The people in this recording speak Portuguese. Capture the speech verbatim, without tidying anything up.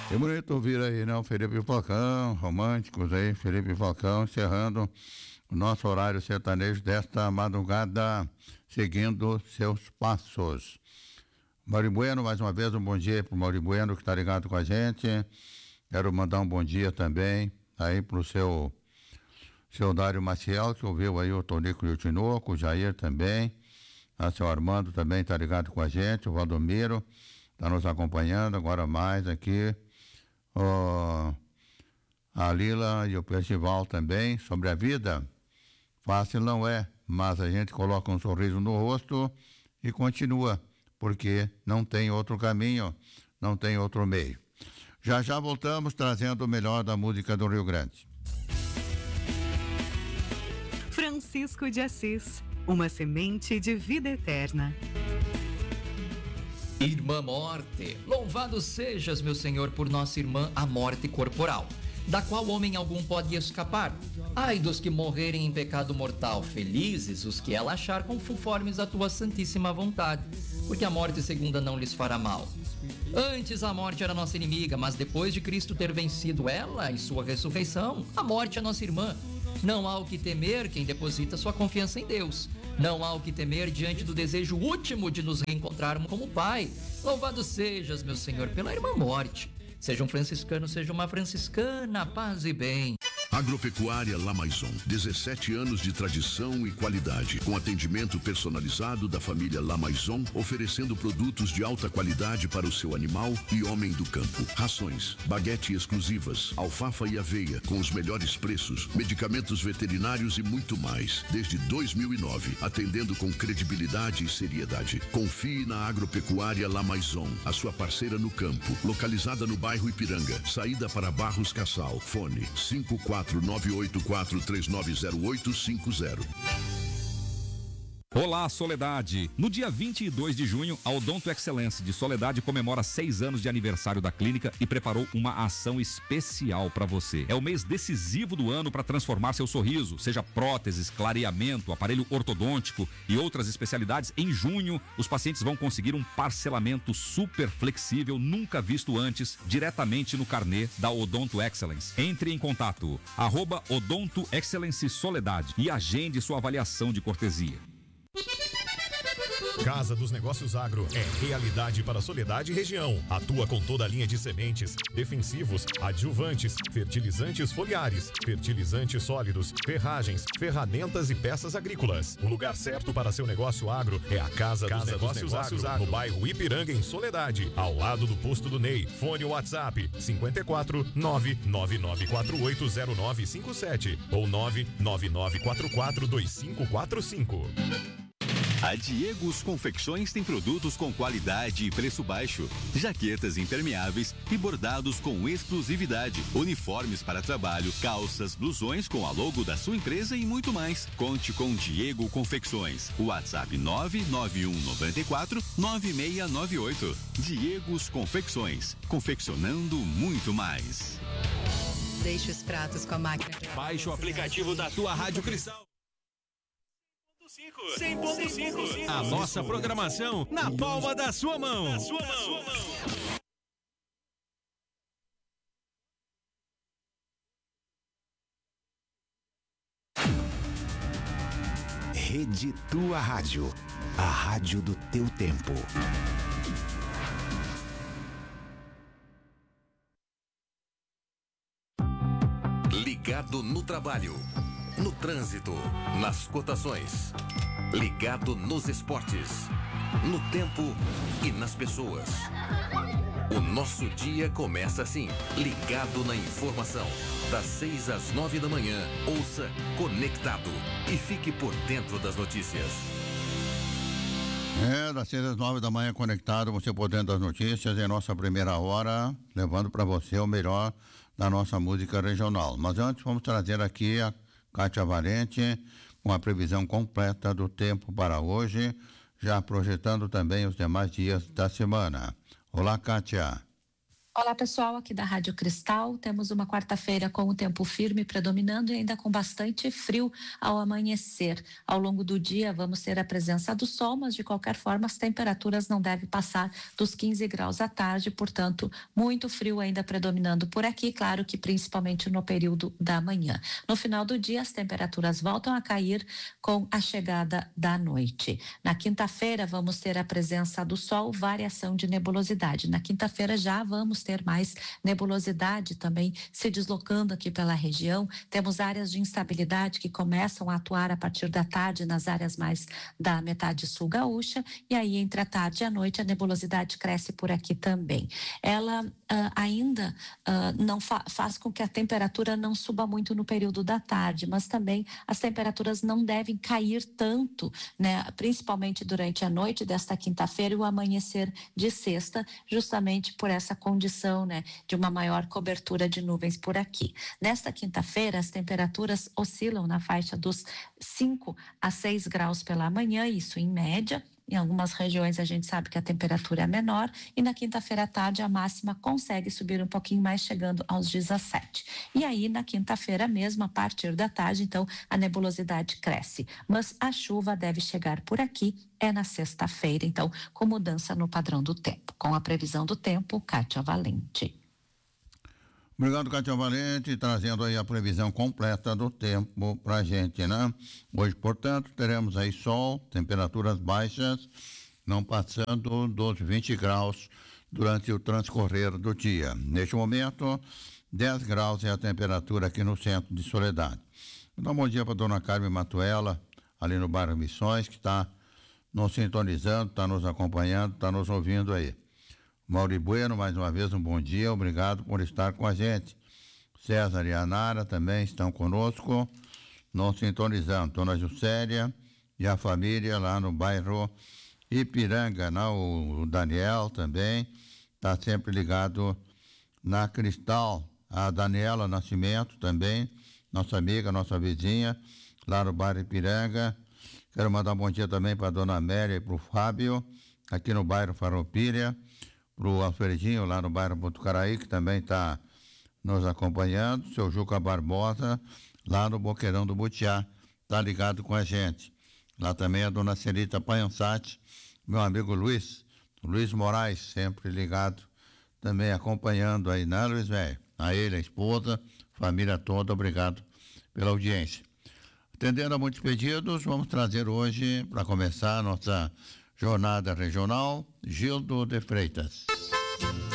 É bonito ouvir aí, né? O Felipe Falcão, românticos aí, Felipe Falcão, encerrando o nosso horário sertanejo desta madrugada, seguindo seus passos. Mauri Bueno, mais uma vez um bom dia para o Mauri Bueno que está ligado com a gente. Quero mandar um bom dia também aí para o seu, seu Dário Maciel, que ouviu aí o Tonico e o Tinoco, o Jair também, a seu Armando também está ligado com a gente, o Valdomiro está nos acompanhando agora mais aqui. Oh, a Lila e o Percival também, sobre a vida. Fácil não é, mas a gente coloca um sorriso no rosto e continua, porque não tem outro caminho, não tem outro meio. Já já voltamos trazendo o melhor da música do Rio Grande. Francisco de Assis, uma semente de vida eterna. Irmã Morte, louvado sejas, meu Senhor, por nossa irmã, a morte corporal, da qual homem algum pode escapar. Ai dos que morrerem em pecado mortal, felizes os que ela achar conformes à tua santíssima vontade, porque a morte segunda não lhes fará mal. Antes a morte era nossa inimiga, mas depois de Cristo ter vencido ela em sua ressurreição, a morte é nossa irmã. Não há o que temer quem deposita sua confiança em Deus. Não há o que temer diante do desejo último de nos reencontrarmos como Pai. Louvado sejas, meu Senhor, pela irmã morte. Seja um franciscano, seja uma franciscana, paz e bem. Agropecuária Lamaison, dezessete anos de tradição e qualidade, com atendimento personalizado da família Lamaison, oferecendo produtos de alta qualidade para o seu animal e homem do campo. Rações, baguete exclusivas, alfafa e aveia, com os melhores preços, medicamentos veterinários e muito mais. Desde dois mil e nove, atendendo com credibilidade e seriedade. Confie na Agropecuária Lamaison, a sua parceira no campo, localizada no bairro Ipiranga, saída para Barros Cassal. Fone cinco quatro nove oito quatro três nove zero oito cinco zero. Olá, Soledade! No dia vinte e dois de junho, a Odonto Excellence de Soledade comemora seis anos de aniversário da clínica e preparou uma ação especial para você. É o mês decisivo do ano para transformar seu sorriso, seja próteses, clareamento, aparelho ortodôntico e outras especialidades. Em junho, os pacientes vão conseguir um parcelamento super flexível, nunca visto antes, diretamente no carnê da Odonto Excellence. Entre em contato, arroba Odonto Excellence Soledade e agende sua avaliação de cortesia. Casa dos Negócios Agro é realidade para Soledade e região. Atua com toda a linha de sementes, defensivos, adjuvantes, fertilizantes foliares, fertilizantes sólidos, ferragens, ferramentas e peças agrícolas. O lugar certo para seu negócio agro é a Casa, Casa dos, Negócios, dos Negócios Agro, agro, no bairro Ipiranga, em Soledade, ao lado do posto do Ney. Fone WhatsApp cinco quatro nove nove nove quatro oito zero nove cinco sete ou nove nove nove quatro quatro dois cinco quatro cinco. A Diegos Confecções tem produtos com qualidade e preço baixo, jaquetas impermeáveis e bordados com exclusividade, uniformes para trabalho, calças, blusões com a logo da sua empresa e muito mais. Conte com Diego Confecções. WhatsApp nove nove um nove quatro nove seis nove oito. Diegos Confecções, confeccionando muito mais. Deixe os pratos com a máquina. Baixe o aplicativo da tua Rádio Cristal. cem ponto cinco. A nossa programação na palma da sua mão. Na sua mão. Rede Tua Rádio, a rádio do teu tempo. Ligado no trabalho, no trânsito, nas cotações. Ligado nos esportes, no tempo e nas pessoas. O nosso dia começa assim, ligado na informação. Das seis às nove da manhã, ouça Conectado e fique por dentro das notícias. É, das seis às nove da manhã, Conectado, você por dentro das notícias, em nossa primeira hora, levando para você o melhor da nossa música regional. Mas antes, vamos trazer aqui a Kátia Valente, com a previsão completa do tempo para hoje, já projetando também os demais dias da semana. Olá, Kátia. Olá pessoal, aqui da Rádio Cristal, temos uma quarta-feira com o tempo firme predominando e ainda com bastante frio ao amanhecer. Ao longo do dia vamos ter a presença do sol, mas de qualquer forma as temperaturas não devem passar dos quinze graus à tarde, portanto muito frio ainda predominando por aqui, claro que principalmente no período da manhã. No final do dia as temperaturas voltam a cair com a chegada da noite. Na quinta-feira vamos ter a presença do sol, variação de nebulosidade. Na quinta-feira já vamos ter mais nebulosidade também se deslocando aqui pela região. Temos áreas de instabilidade que começam a atuar a partir da tarde nas áreas mais da metade sul gaúcha, e aí entre a tarde e a noite a nebulosidade cresce por aqui também. Ela uh, ainda uh, não fa faz com que a temperatura não suba muito no período da tarde, mas também as temperaturas não devem cair tanto, né? Principalmente durante a noite desta quinta-feira e o amanhecer de sexta, justamente por essa condição, né, de uma maior cobertura de nuvens por aqui. Nesta quinta-feira, as temperaturas oscilam na faixa dos cinco a seis graus pela manhã, isso em média. Em algumas regiões a gente sabe que a temperatura é menor e na quinta-feira à tarde a máxima consegue subir um pouquinho mais, chegando aos dezessete. E aí na quinta-feira mesmo, a partir da tarde, então a nebulosidade cresce. Mas a chuva deve chegar por aqui, é na sexta-feira, então com mudança no padrão do tempo. Com a previsão do tempo, Kátia Valente. Obrigado, Kátia Valente, trazendo aí a previsão completa do tempo pra gente, né? Hoje, portanto, teremos aí sol, temperaturas baixas, não passando dos vinte graus durante o transcorrer do dia. Neste momento, dez graus é a temperatura aqui no centro de Soledade. Vou dar um bom dia para dona Carmen Matuela, ali no bairro Missões, que está nos sintonizando, está nos acompanhando, está nos ouvindo aí. Mauri Bueno, mais uma vez um bom dia, obrigado por estar com a gente. César e a Nara também estão conosco, nos sintonizando. Dona Juscelia e a família lá no bairro Ipiranga, né? o, o Daniel também está sempre ligado na Cristal. A Daniela Nascimento também, nossa amiga, nossa vizinha, lá no bairro Ipiranga. Quero mandar um bom dia também para a dona Amélia e para o Fábio, aqui no bairro Farroupilha. Para o Alfredinho, lá no bairro Botucaraí, que também está nos acompanhando. Seu Juca Barbosa, lá no Boqueirão do Butiá, está ligado com a gente. Lá também a dona Celita Panhansati, meu amigo Luiz, Luiz Moraes, sempre ligado, também acompanhando aí, né, Luiz Velho? A ele, a esposa, família toda, obrigado pela audiência. Atendendo a muitos pedidos, vamos trazer hoje, para começar a nossa jornada regional, Gildo de Freitas.